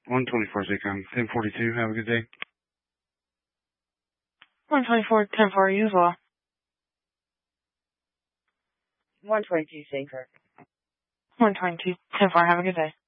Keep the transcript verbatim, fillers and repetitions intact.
one twenty-four Zacom, ten forty-two. Have a good day. one twenty-four, ten four, you as well. one twenty-two Safer. one twenty-two, ten four, have a good day.